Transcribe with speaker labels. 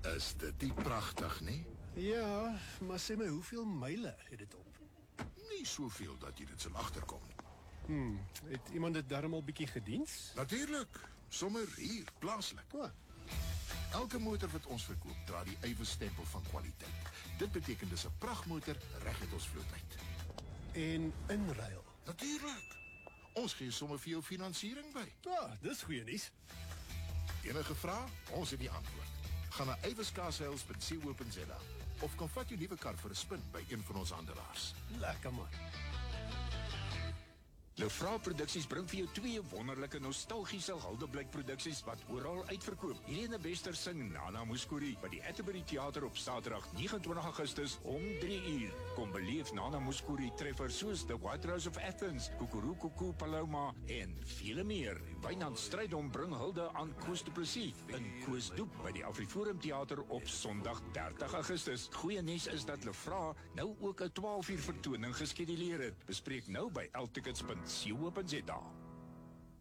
Speaker 1: Is dit nie pragtig, nie?
Speaker 2: Ja, maar sê my, hoeveel myle het dit op?
Speaker 1: Nie soveel dat jy dit sal agterkom.
Speaker 2: Het iemand dit darm al bietjie gediens?
Speaker 1: Natuurlik, sommer hier, plaaslik.
Speaker 2: O,
Speaker 1: Elke motor wat ons verkoop, dra die eiwes-stempel van kwaliteit. Dit beteken dis 'n pragtmotor reg uit ons vloot uit.
Speaker 2: en inruil.
Speaker 1: Natuurlik. Ons gee sommer vir jou finansiering by.
Speaker 2: Ja, dis goeie nuus.
Speaker 1: Enige vrae? Ons het die antwoord. Gaan na eiweskasseils.co.za of kom vat jou nuwe kar vir 'n spin by een van ons handelaars.
Speaker 2: Lekker man.
Speaker 3: Lefra Produksies bring vir jou twee wonderlike nostalgiese Huldeblyk produksies wat oral uitverkoop. Helene Bester sing Nana Mouskouri by die Atterbury Theater op Saterdag 29 Augustus om 3 uur. Kom beleef Nana Mouskouri treffers soos The White Rose of Athens, Kukurukuku Paloma en vele meer. Wynand Strydom bring hulde aan Koos Du Plessis in Koosdoep by die Afriforum Theater op Sondag 30 Augustus. Goeie nuus is dat Lefra nou ook 'n 12 uur vertoning geskeduleer het. Bespreek nou by ltickets.co.za.